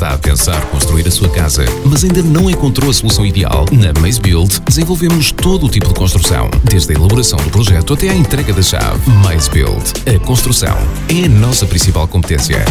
Está a pensar construir a sua casa, mas ainda não encontrou a solução ideal? Na Maze Build, desenvolvemos todo o tipo de construção, desde a elaboração do projeto até à entrega da chave. Maze Build. A construção é a nossa principal competência.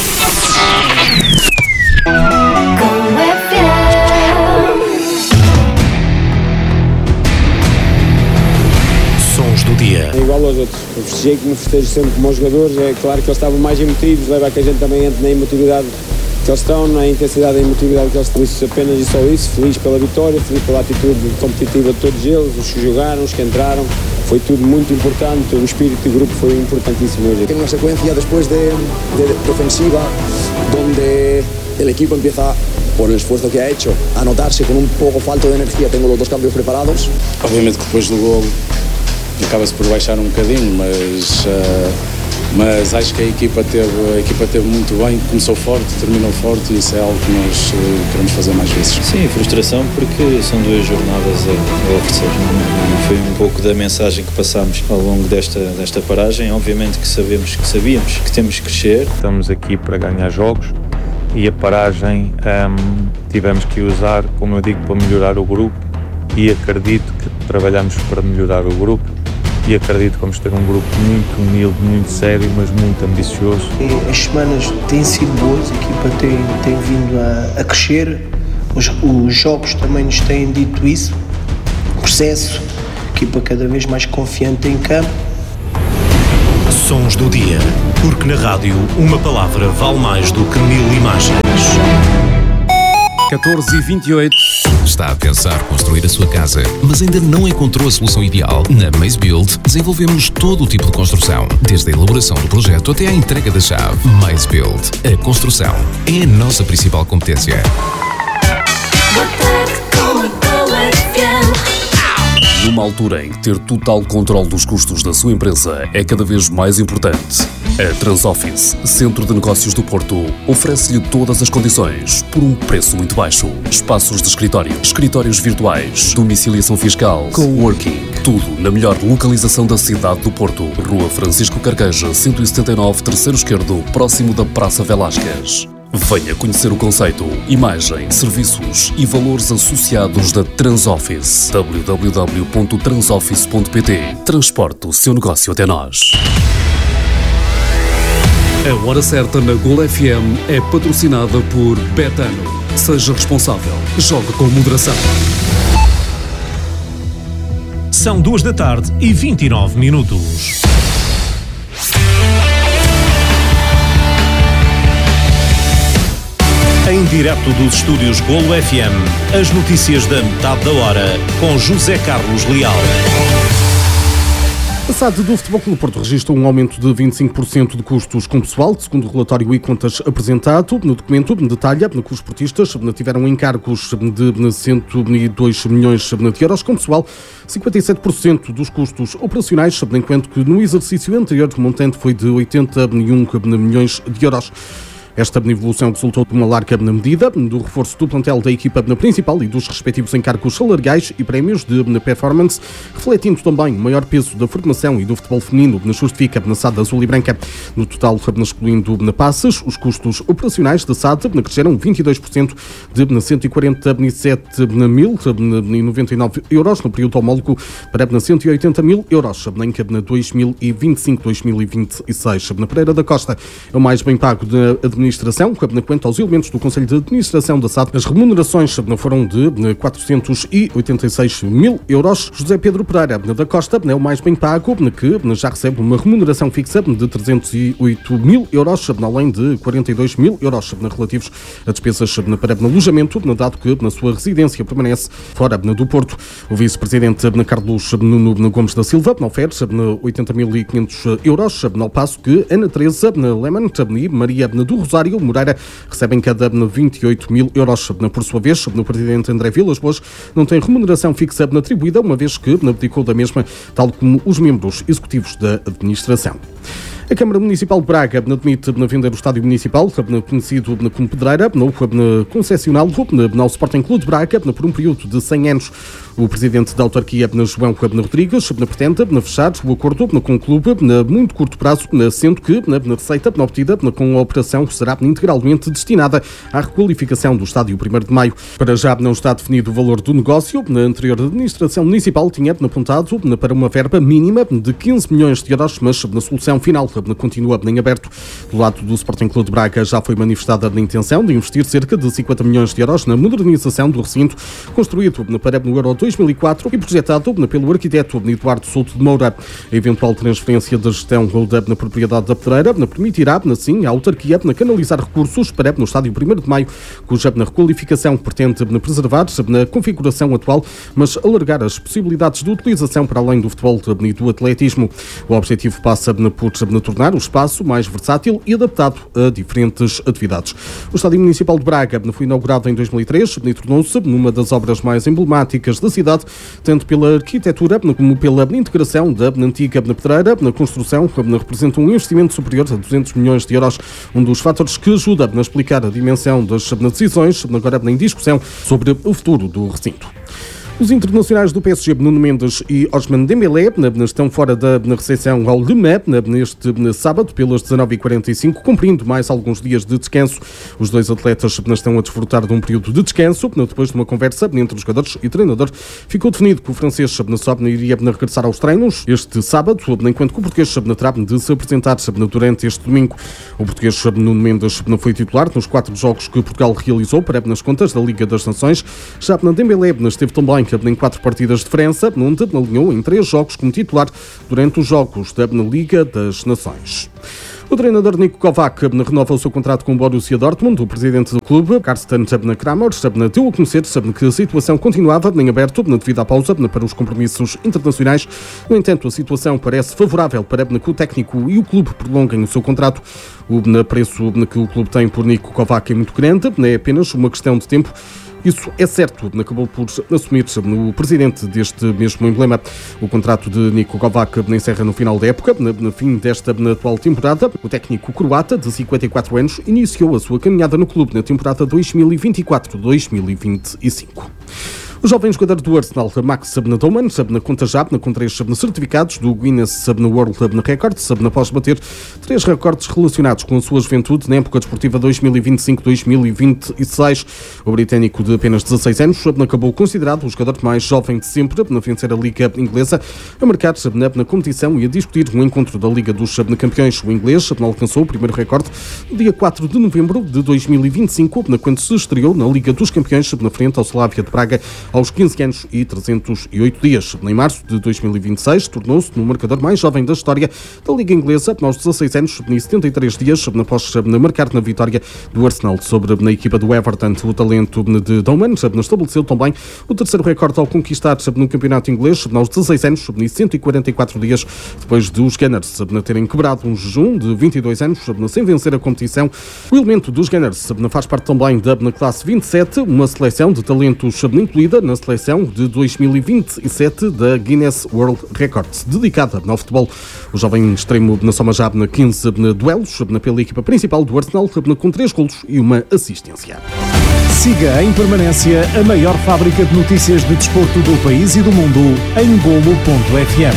Sons do dia. É igual aos outros. Eu festejei que me festejo sempre como os jogadores. É claro que eles estavam mais emotivos, leva a que a gente também entre na emotividade que eles estão, na intensidade e emotividade que eles estão. Isso, apenas e só isso. Feliz pela vitória, feliz pela atitude competitiva de todos eles, os que jogaram, os que entraram. Foi tudo muito importante, o espírito de grupo foi importantísimo hoje. En una secuencia después de ofensiva, donde el equipo empieza, por el esfuerzo que ha hecho, a notarse con un poco falto de energía. Tengo los dos cambios preparados. Obviamente que depois do golo acaba-se por baixar um bocadinho, mas acho que a equipa teve muito bem, começou forte, terminou forte e isso é algo que nós queremos fazer mais vezes. Sim, frustração porque são 2 jornadas a oferecer. Foi um pouco da mensagem que passámos ao longo desta paragem. Obviamente que sabíamos que temos que crescer. Estamos aqui para ganhar jogos e a paragem tivemos que usar, como eu digo, para melhorar o grupo, e acredito que trabalhamos para melhorar o grupo. E acredito que vamos ter um grupo muito humilde, muito sério, mas muito ambicioso. As semanas têm sido boas, a equipa tem vindo a crescer, os jogos também nos têm dito isso, o processo, a equipa cada vez mais confiante em campo. Sons do dia, porque na rádio uma palavra vale mais do que 1000 imagens. 14h28. Está a pensar construir a sua casa, mas ainda não encontrou a solução ideal? Na Maze Build, desenvolvemos todo o tipo de construção, desde a elaboração do projeto até à entrega da chave. Maze Build. A construção é a nossa principal competência. Numa altura em que ter total controle dos custos da sua empresa é cada vez mais importante, a Transoffice, Centro de Negócios do Porto, oferece-lhe todas as condições por um preço muito baixo. Espaços de escritório, escritórios virtuais, domiciliação fiscal, coworking, tudo na melhor localização da cidade do Porto. Rua Francisco Carqueja, 179, terceiro esquerdo, próximo da Praça Velásquez. Venha conhecer o conceito, imagem, serviços e valores associados da Transoffice. www.transoffice.pt. Transporte o seu negócio até nós. A Hora Certa na Gol FM é patrocinada por Betano. Seja responsável. Jogue com moderação. São 14h29. Em direto dos estúdios Golo FM, as notícias da metade da hora, com José Carlos Leal. A SAD do Futebol Clube do Porto registra um aumento de 25% de custos com pessoal, segundo o relatório e contas apresentado. No documento detalha que os portistas tiveram encargos de 102 milhões de euros com pessoal, 57% dos custos operacionais, enquanto que no exercício anterior o montante foi de 81 milhões de euros. Esta evolução resultou de uma larga medida do reforço do plantel da equipa principal e dos respectivos encargos salariais e prémios de performance, refletindo também o maior peso da formação e do futebol feminino, justifica na SAD azul e branca. No total, excluindo passes, os custos operacionais da SAD cresceram 22% de 147.099 euros no período homólogo para 180 mil euros em 2025-2026. Na Pereira da Costa é o mais bem pago da administração. Quanto aos elementos do Conselho de Administração da SAD, as remunerações foram de 486 mil euros. José Pedro Pereira da Costa é o mais bem pago, que já recebe uma remuneração fixa de 308 mil euros, além de 42 mil euros relativos a despesas para alojamento, dado que na sua residência permanece fora do Porto. O vice-presidente Carlos Nuno Gomes da Silva oferece 80.500 euros, ao passo que Ana Teresa Lehmann e Maria do Rosário Moreira recebem cada 28 mil euros. Por sua vez, o presidente André Vilas Boas não tem remuneração fixa atribuída, uma vez que abdicou da mesma, tal como os membros executivos da administração. A Câmara Municipal de Braga admite vender o estádio municipal, conhecido como Pedreira, concessional ao Sporting Clube de Braga por um período de 100 anos. O presidente da autarquia, João Rodrigues, pretende fechar o acordo com o clube a muito curto prazo, sendo que a receita obtida com a operação será integralmente destinada à requalificação do estádio 1º de Maio. Para já não está definido o valor do negócio. A anterior administração municipal tinha apontado para uma verba mínima de 15 milhões de euros, mas na solução final continua em aberto. Do lado do Sporting Clube de Braga já foi manifestada a intenção de investir cerca de 50 milhões de euros na modernização do recinto, construído para o Euro 2004 e projetado pelo arquiteto Eduardo Souto de Moura. A eventual transferência da gestão na propriedade da Pedreira permitirá, assim, à autarquia canalizar recursos para no estádio 1º de Maio, cuja requalificação pretende preservar na configuração atual, mas alargar as possibilidades de utilização para além do futebol e do atletismo. O objetivo passa por tornar o espaço mais versátil e adaptado a diferentes atividades. O Estádio Municipal de Braga foi inaugurado em 2003 e tornou-se numa das obras mais emblemáticas da cidade, tanto pela arquitetura como pela integração da antiga Pedreira. Na construção representa um investimento superior a 200 milhões de euros, um dos fatores que ajuda a explicar a dimensão das decisões agora em discussão sobre o futuro do recinto. Os internacionais do PSG, Nuno Mendes e Ousmane Dembélé, estão fora da recepção ao Le Mans neste sábado, pelas 19h45, cumprindo mais alguns dias de descanso. Os dois atletas estão a desfrutar de um período de descanso. Depois de uma conversa entre os jogadores e treinador, ficou definido que o francês só iria regressar aos treinos este sábado, enquanto que o português terá de se apresentar durante este domingo. O português Nuno Mendes foi titular nos 4 jogos que Portugal realizou para nas contas da Liga das Nações. Já Dembélé esteve também em 4 partidas de França, onde alinhou em 3 jogos como titular durante os jogos da Liga das Nações. O treinador Niko Kovac renova o seu contrato com o Borussia Dortmund. O presidente do clube, Carsten Kramer, deu a conhecer que a situação continuava em aberto devido à pausa para os compromissos internacionais. No entanto, a situação parece favorável para que o técnico e o clube prolonguem o seu contrato. O preço que o clube tem por Niko Kovac é muito grande, é apenas uma questão de tempo. Isso é certo, acabou por assumir o presidente deste mesmo emblema. O contrato de Niko Kovac encerra no final da época. No fim desta atual temporada, o técnico croata, de 54 anos, iniciou a sua caminhada no clube na temporada 2024-2025. O jovem jogador do Arsenal, Max Doman, conta já com 3 certificados do Guinness World Records, após bater 3 recordes relacionados com a sua juventude na época desportiva 2025-2026. O britânico de apenas 16 anos acabou considerado o jogador mais jovem de sempre a vencer a Liga Inglesa, a marcar na competição e a discutir um encontro da Liga dos Campeões. O inglês alcançou o primeiro recorde no dia 4 de novembro de 2025, quando se estreou na Liga dos Campeões na frente ao Slavia de Praga, aos 15 anos e 308 dias. Em março de 2026, tornou-se no marcador mais jovem da história da Liga Inglesa, aos 16 anos e 73 dias, após marcar na vitória do Arsenal sobre a equipa do Everton. O talento de Doman estabeleceu também o terceiro recorde ao conquistar no campeonato inglês, aos 16 anos e 144 dias, depois de os Gunners terem quebrado um jejum de 22 anos sem vencer a competição. O elemento dos Gunners faz parte também da classe 27, uma seleção de talentos incluída na seleção de 2027 da Guinness World Records, dedicada ao futebol. O jovem extremo soma já 15 duelos pela equipa principal do Arsenal, com 3 golos e uma assistência. Siga em permanência a maior fábrica de notícias de desporto do país e do mundo em Golo.fm.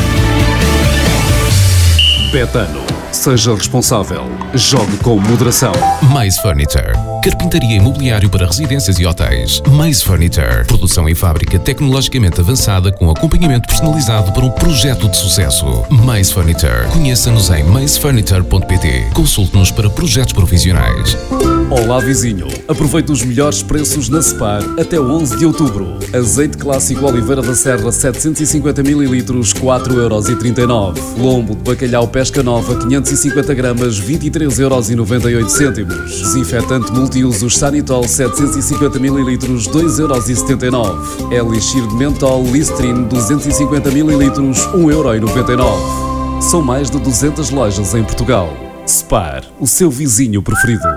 Betano. Seja responsável. Jogue com moderação. Mais Furniture. Carpintaria e mobiliário para residências e hotéis. Mais Furniture. Produção em fábrica tecnologicamente avançada com acompanhamento personalizado para um projeto de sucesso. Mais Furniture. Conheça-nos em maisfurniture.pt. Consulte-nos para projetos profissionais. Olá vizinho, aproveite os melhores preços na Spar até 11 de outubro. Azeite clássico Oliveira da Serra 750 ml, 4,39€. Lombo de bacalhau Pesca Nova 550 gramas, 23,98€. Desinfetante multiusos Sanitol 750 ml, 2,79€. Elixir de mentol Listerine 250 ml, 1,99€. São mais de 200 lojas em Portugal. Spar, o seu vizinho preferido.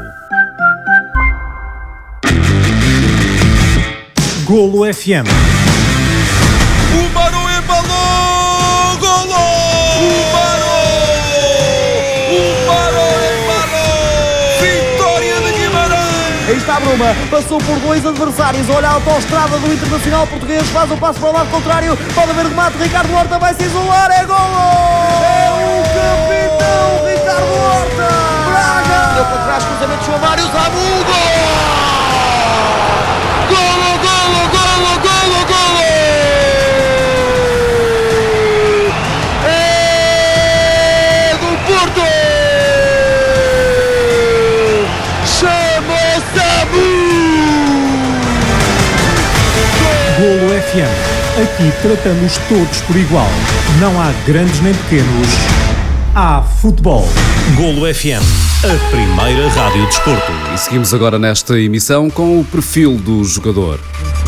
Golo FM. O Barão embalou! Golo! O Barão embalou! Vitória de Guimarães! Aí está a Bruma, passou por 2 adversários. Olha a autoestrada do Internacional português, faz o passo para o lado contrário. Pode haver remate, Ricardo Horta vai se isolar. É golo! É o capitão Ricardo Horta! Braga! Deu para trás, cruzamento, João Mário, Zamudo! Golo, golo, golo, golo, golo! É do Porto! Golo FM. Aqui tratamos todos por igual. Não há grandes nem pequenos. Há futebol. Golo FM, a primeira rádio de desporto. E seguimos agora nesta emissão com o perfil do jogador.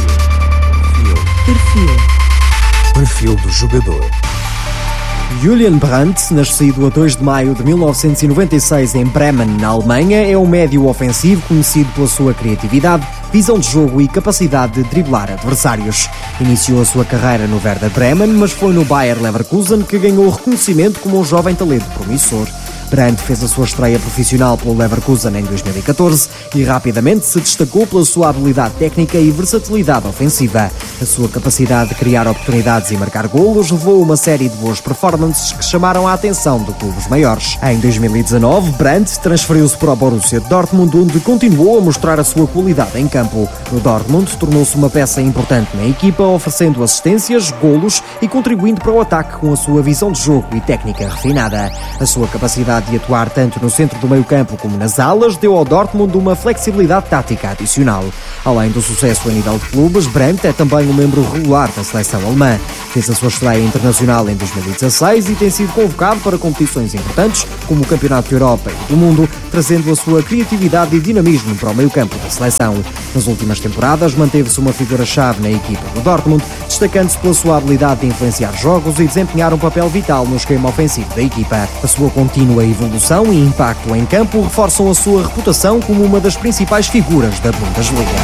Perfil do jogador. Julian Brandt, nascido a 2 de maio de 1996 em Bremen, na Alemanha, é um médio ofensivo conhecido pela sua criatividade, visão de jogo e capacidade de driblar adversários. Iniciou a sua carreira no Werder Bremen, mas foi no Bayer Leverkusen que ganhou reconhecimento como um jovem talento promissor. Brandt fez a sua estreia profissional pelo Leverkusen em 2014 e rapidamente se destacou pela sua habilidade técnica e versatilidade ofensiva. A sua capacidade de criar oportunidades e marcar golos levou a uma série de boas performances que chamaram a atenção de clubes maiores. Em 2019, Brandt transferiu-se para o Borussia Dortmund, onde continuou a mostrar a sua qualidade em campo. No Dortmund, tornou-se uma peça importante na equipa, oferecendo assistências, golos e contribuindo para o ataque com a sua visão de jogo e técnica refinada. A sua capacidade de atuar tanto no centro do meio-campo como nas alas deu ao Dortmund uma flexibilidade tática adicional. Além do sucesso a nível de clubes, Brandt é também um membro regular da seleção alemã. Fez a sua estreia internacional em 2016 e tem sido convocado para competições importantes como o Campeonato da Europa e do Mundo, trazendo a sua criatividade e dinamismo para o meio-campo da seleção. Nas últimas temporadas manteve-se uma figura-chave na equipa do Dortmund, destacando-se pela sua habilidade de influenciar jogos e desempenhar um papel vital no esquema ofensivo da equipa. A sua contínua evolução e impacto em campo reforçam a sua reputação como uma das principais figuras da Bundesliga.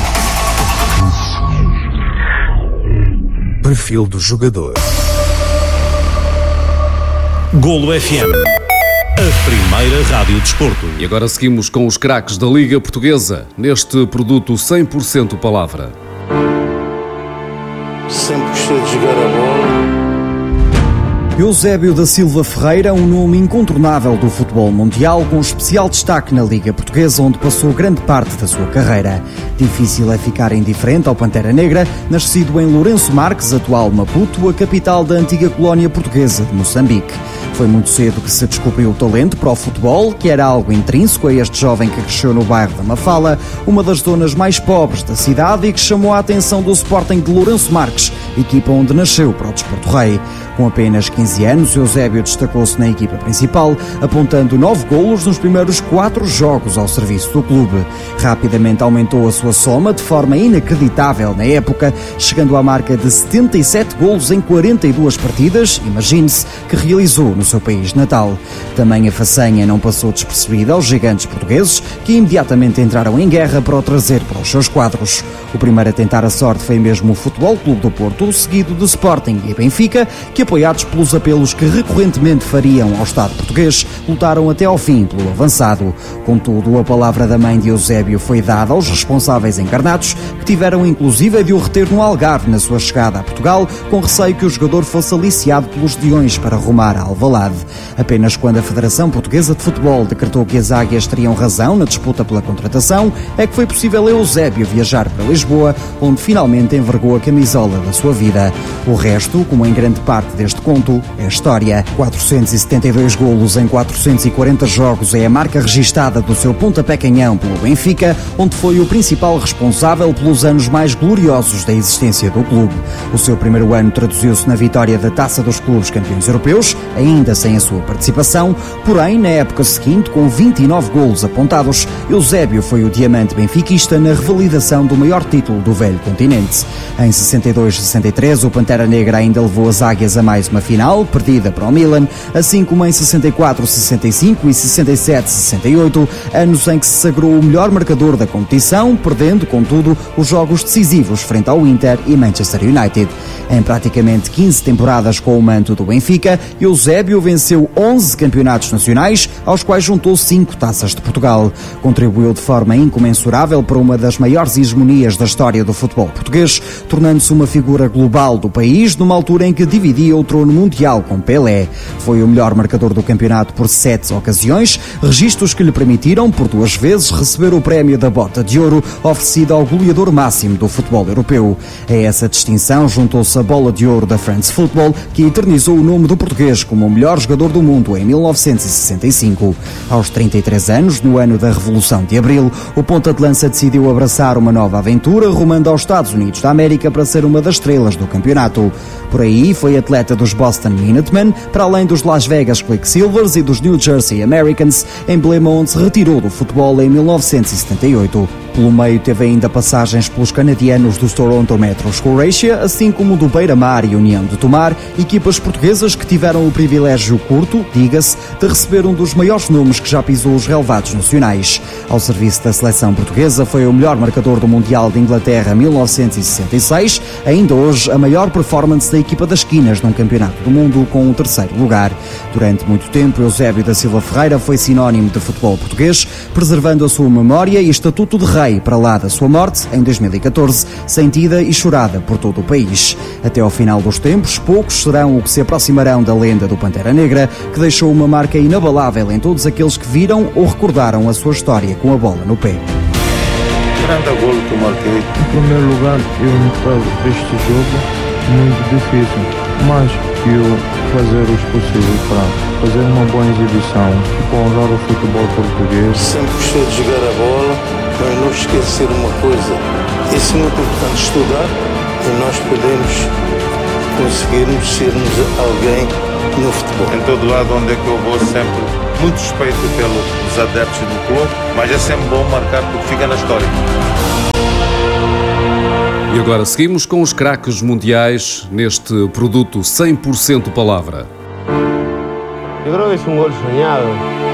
Perfil do jogador. Golo FM, a primeira rádio de desporto. E agora seguimos com os craques da Liga Portuguesa, neste produto 100% palavra. Sempre gostei de jogar a bola. Eusébio da Silva Ferreira, um nome incontornável do futebol mundial, com especial destaque na Liga Portuguesa, onde passou grande parte da sua carreira. Difícil é ficar indiferente ao Pantera Negra, nascido em Lourenço Marques, atual Maputo, a capital da antiga colónia portuguesa de Moçambique. Foi muito cedo que se descobriu o talento para o futebol, que era algo intrínseco a este jovem que cresceu no bairro da Mafala, uma das zonas mais pobres da cidade, e que chamou a atenção do Sporting de Lourenço Marques, equipa onde nasceu para o Desporto Rei. Com apenas 15 anos, Eusébio destacou-se na equipa principal, apontando 9 golos nos primeiros 4 jogos ao serviço do clube. Rapidamente aumentou a sua soma de forma inacreditável na época, chegando à marca de 77 golos em 42 partidas, imagine-se, que realizou no seu país natal. Também a façanha não passou despercebida aos gigantes portugueses, que imediatamente entraram em guerra para o trazer para os seus quadros. O primeiro a tentar a sorte foi mesmo o Futebol Clube do Porto, seguido de Sporting e Benfica, que, apoiados pelos apelos que recorrentemente fariam ao Estado português, lutaram até ao fim pelo avançado. Contudo, a palavra da mãe de Eusébio foi dada aos responsáveis encarnados, que tiveram inclusive de o reter no Algarve na sua chegada a Portugal, com receio que o jogador fosse aliciado pelos leões para rumar a Alvalade. Apenas quando a Federação Portuguesa de Futebol decretou que as águias teriam razão na disputa pela contratação, é que foi possível a Eusébio viajar para Lisboa, onde finalmente envergou a camisola da sua vida. O resto, como em grande parte deste conto, é história. 472 golos em 440 jogos é a marca registada do seu pontapé-canhão pelo Benfica, onde foi o principal responsável pelos anos mais gloriosos da existência do clube. O seu primeiro ano traduziu-se na vitória da Taça dos Clubes Campeões Europeus, ainda sem a sua participação, porém, na época seguinte, com 29 golos apontados, Eusébio foi o diamante benfiquista na revalidação do maior título do velho continente. Em 62-63, o Pantera Negra ainda levou as Águias a mais uma final, perdida para o Milan, assim como em 64-65 e 67-68, anos em que se sagrou o melhor marcador da competição, perdendo, contudo, os jogos decisivos frente ao Inter e Manchester United. Em praticamente 15 temporadas com o manto do Benfica, Eusébio venceu 11 campeonatos nacionais, aos quais juntou 5 taças de Portugal. Contribuiu de forma incomensurável para uma das maiores hegemonias da história do futebol português, tornando-se uma figura global do país numa altura em que dividia o trono mundial com Pelé. Foi o melhor marcador do campeonato por 7 ocasiões, registros que lhe permitiram, por 2 vezes, receber o prémio da Bota de Ouro, oferecido ao goleador máximo do futebol europeu. A essa distinção juntou-se a Bola de Ouro da France Football, que eternizou o nome do português como o melhor jogador do mundo em 1965. Aos 33 anos, no ano da Revolução de Abril, o ponta de lança decidiu abraçar uma nova aventura, rumando aos Estados Unidos da América para ser uma das estrelas do campeonato. Por aí, foi atleta dos Boston Minutemen, para além dos Las Vegas Quicksilvers e dos New Jersey Americans, emblema onde se retirou do futebol em 1978. Pelo meio, teve ainda passagens pelos canadianos dos Toronto Metros Croatia, assim como do Beira-Mar e União de Tomar, equipas portuguesas que tiveram o privilégio curto, diga-se, de receber um dos maiores nomes que já pisou os relevados nacionais. Ao serviço da seleção portuguesa, foi o melhor marcador do Mundial de Inglaterra 1966, ainda hoje a maior performance da equipa das Quinas num campeonato do mundo, com o 3º lugar. Durante muito tempo, Eusébio da Silva Ferreira foi sinónimo de futebol português, preservando a sua memória e estatuto de rei para lá da sua morte, em 2014, sentida e chorada por todo o país. Até ao final dos tempos, poucos serão o que se aproximarão da lenda do Pantera Negra, que deixou uma marca inabalável em todos aqueles que viram ou recordaram a sua história com a bola no pé. Grande golo que eu marquei. Em primeiro lugar, eu notava este jogo muito difícil, mas eu fazer os possíveis para fazer uma boa exibição, para honrar o futebol português. Sempre gostei de jogar a bola, mas não esquecer uma coisa: isso é muito importante, estudar, e nós podemos conseguirmos sermos alguém no futebol. Em todo lado onde é que eu vou, sempre muito respeito pelos adeptos do clube, mas é sempre bom marcar porque fica na história. E agora seguimos com os craques mundiais neste produto 100% palavra. Yo creo que es un gol soñado.